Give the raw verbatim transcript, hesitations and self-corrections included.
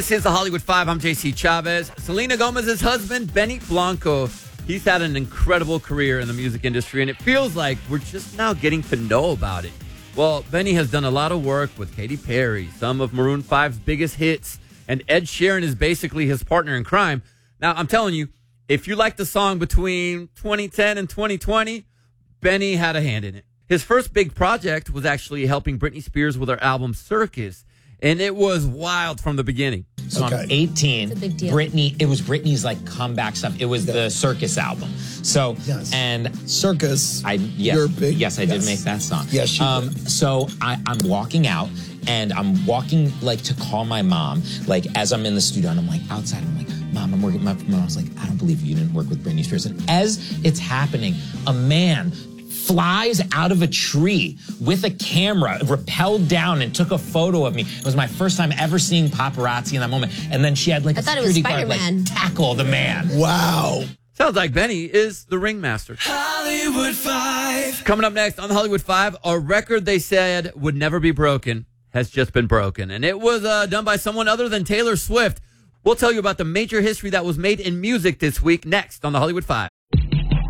This is the Hollywood Five. I'm J C Chavez. Selena Gomez's husband, Benny Blanco, he's had an incredible career in the music industry, and it feels like we're just now getting to know about it. Well, Benny has done a lot of work with Katy Perry, some of Maroon five's biggest hits, and Ed Sheeran is basically his partner in crime. Now, I'm telling you, if you like the song between twenty ten and twenty twenty, Benny had a hand in it. His first big project was actually helping Britney Spears with her album Circus, and it was wild from the beginning. So okay. I'm eighteen. It's a big deal. Britney, it was Britney's like comeback stuff. It was Yeah. the Circus album. So Yes. and Circus. I yes, You're big. yes, I did Yes. make that song. Yes, you um, did. So I, I'm walking out, and I'm walking like to call my mom. Like as I'm in the studio, and I'm like outside. I'm like, Mom, I'm working. My mom was like, I don't believe you didn't work with Britney Spears. And as it's happening, a man flies out of a tree with a camera, rappelled down, and took a photo of me. It was my first time ever seeing paparazzi in that moment. And then she had like I a thought it was security guard like Spider-Man. tackle the man. Wow. Sounds like Benny is the ringmaster. Hollywood Five. Coming up next on the Hollywood Five, a record they said would never be broken has just been broken. And it was uh, done by someone other than Taylor Swift. We'll tell you about the major history that was made in music this week next on the Hollywood Five.